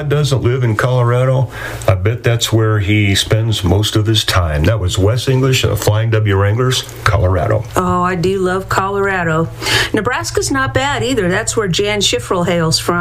Todd doesn't live in Colorado, I bet that's where he spends most of his time. That was Wes English and the Flying W Wranglers, Colorado. Oh, I do love Colorado. Nebraska's not bad either. That's where Jan Schifferl hails from.